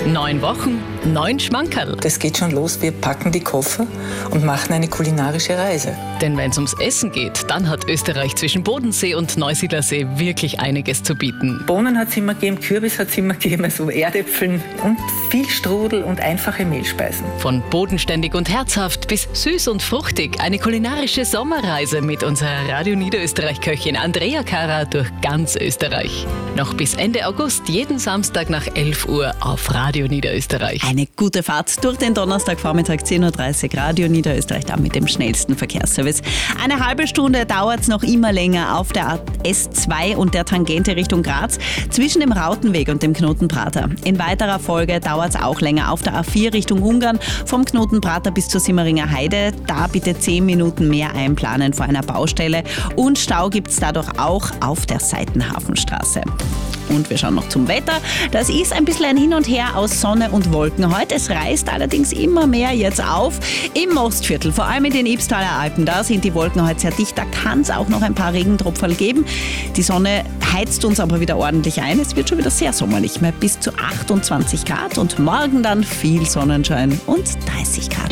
9 Wochen, 9 Schmankerl. Das geht schon los, wir packen die Koffer und machen eine kulinarische Reise. Denn wenn es ums Essen geht, dann hat Österreich zwischen Bodensee und Neusiedlersee wirklich einiges zu bieten. Bohnen hat es immer gegeben, Kürbis hat es immer gegeben, also Erdäpfeln und viel Strudel und einfache Mehlspeisen. Von bodenständig und herzhaft bis süß und fruchtig. Eine kulinarische Sommerreise mit unserer Radio Niederösterreich-Köchin Andrea Kara durch ganz Österreich. Noch bis Ende August, jeden Samstag nach 11 Uhr auf Radio Niederösterreich. Eine gute Fahrt durch den Donnerstagvormittag 10.30 Uhr Radio Niederösterreich, da mit dem schnellsten Verkehrsservice. Eine halbe Stunde dauert es noch immer länger auf der S2 und der Tangente Richtung Graz zwischen dem Rautenweg und dem Knotenprater. In weiterer Folge dauert es auch länger auf der A4 Richtung Ungarn vom Knotenprater bis zur Simmeringer Heide. Da bitte 10 Minuten mehr einplanen vor einer Baustelle. Und Stau gibt es dadurch auch auf der Seitenhafenstraße. Und wir schauen noch zum Wetter. Das ist ein bisschen ein Hin und Her aus Sonne und Wolken heute. Es reißt allerdings immer mehr jetzt auf im Mostviertel, vor allem in den Ibstaler Alpen. Da sind die Wolken heute sehr dicht. Da kann es auch noch ein paar Regentropferl geben. Die Sonne heizt uns aber wieder ordentlich ein. Es wird schon wieder sehr sommerlich, mit bis zu 28 Grad und morgen dann viel Sonnenschein und 30 Grad.